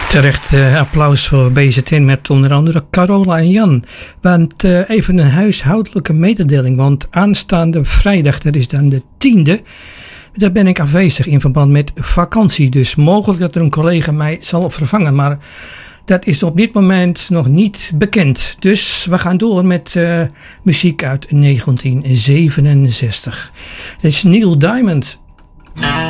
Terecht applaus voor BZN met onder andere Carola en Jan. Want even een huishoudelijke mededeling, want aanstaande vrijdag, dat is dan de 10e, daar ben ik afwezig in verband met vakantie. Dus mogelijk dat er een collega mij zal vervangen, maar dat is op dit moment nog niet bekend. Dus we gaan door met muziek uit 1967. Dat is Neil Diamond.